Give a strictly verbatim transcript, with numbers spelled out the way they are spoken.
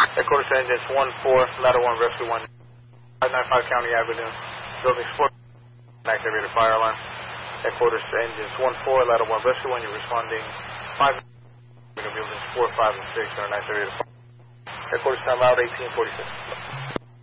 Headquarters to engines one four, ladder one, rescue one, five ninety-five County Avenue, building sport, activated fire alarm. Headquarters to engines one four, ladder one, rescue one, you're responding five, buildings four, five, and six are activated fire. Headquarters time out eighteen forty-six.